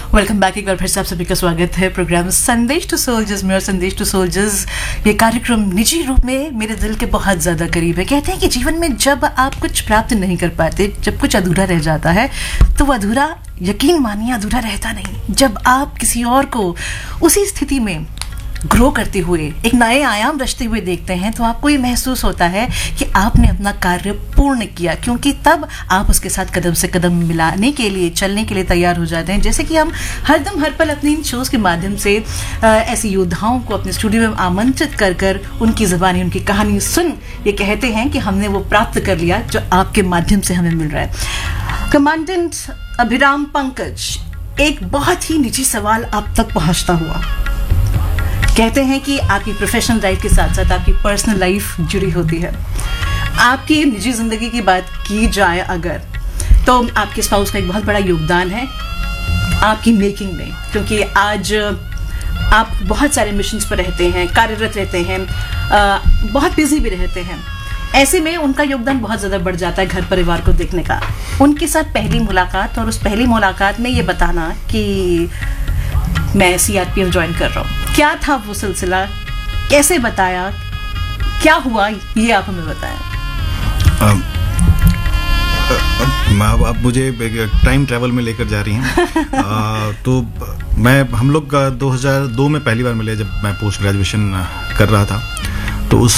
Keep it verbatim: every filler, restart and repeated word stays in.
Welcome back. एक बार फिर से आप सभी का स्वागत है प्रोग्राम संदेश टू सोल्जर्स में। और संदेश टू सोल्जर्स ये कार्यक्रम निजी रूप में मेरे दिल के बहुत ज़्यादा करीब है। कहते हैं कि जीवन में जब आप कुछ प्राप्त नहीं कर पाते, जब कुछ अधूरा रह जाता है, तो वो अधूरा, यकीन मानिए, अधूरा रहता नहीं। जब आप किसी और को उसी स्थिति में ग्रो करते हुए एक नए आयाम रचते हुए देखते हैं, तो आपको ये महसूस होता है कि आपने अपना कार्य पूर्ण किया, क्योंकि तब आप उसके साथ कदम से कदम मिलाने के लिए, चलने के लिए तैयार हो जाते हैं। जैसे कि हम हरदम हर पल अपने इन शोज़ के माध्यम से ऐसे योद्धाओं को अपने स्टूडियो में आमंत्रित कर कर उनकी ज़बानी, उनकी कहानी सुन ये कहते हैं कि हमने वो प्राप्त कर लिया जो आपके माध्यम से हमें मिल रहा है। कमांडेंट अभिराम पंकज, एक बहुत ही निजी सवाल आप तक पहुंचता हुआ। कहते हैं कि आपकी प्रोफेशनल लाइफ के साथ साथ आपकी पर्सनल लाइफ जुड़ी होती है। आपकी निजी जिंदगी की बात की जाए अगर, तो आपके स्पाउस का एक बहुत बड़ा योगदान है आपकी मेकिंग में, क्योंकि आज आप बहुत सारे मिशंस पर रहते हैं, कार्यरत रहते हैं, बहुत बिजी भी रहते हैं। ऐसे में उनका योगदान बहुत ज़्यादा बढ़ जाता है घर परिवार को देखने का। उनके साथ पहली मुलाकात, और उस पहली मुलाकात में ये बताना कि मैं सीआरपीएफ ज्वाइन कर रहा हूँ, क्या था वो सिलसिला, कैसे बताया, क्या हुआ, ये आप हमें बताएं। अब आप मुझे टाइम ट्रैवल में लेकर जा रही हैं। तो मैं हम लोग दो हज़ार दो में पहली बार मिले जब मैं पोस्ट ग्रेजुएशन कर रहा था। तो उस